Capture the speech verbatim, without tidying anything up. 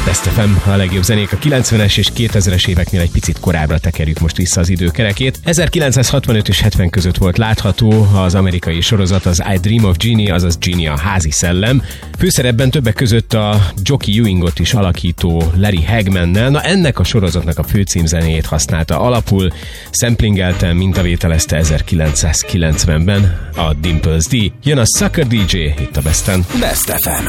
Best ef em, a legjobb zenék a kilencvenes és kétezres éveknél egy picit korábbra tekerjük most vissza az időkerekét. ezerkilencszázhatvanöt és hetven között volt látható az amerikai sorozat, az I Dream of Jeannie, azaz Jeannie a házi szellem. Főszerepben többek között a Jockey Ewingot is alakító Larry Hagmannel. Na ennek a sorozatnak a főcímzenéjét használta alapul, szemplingelten mintavételezte ezerkilencszázkilencvenben a Dimples D. Jön a Sucker dé dzsé itt a Besten. Best ef em.